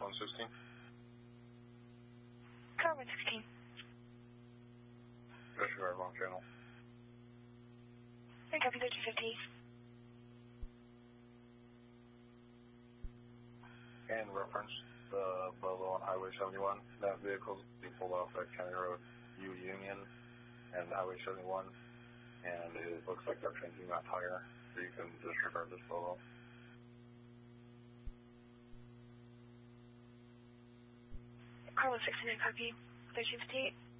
116. Car 116. Disregard wrong channel. I copy 1350. And reference the Bovo on Highway 71. That vehicle be pulled off at County Road U Union and Highway 71. And it looks like they're changing that tire, so you can disregard this Bovo. Car 169, copy 1358.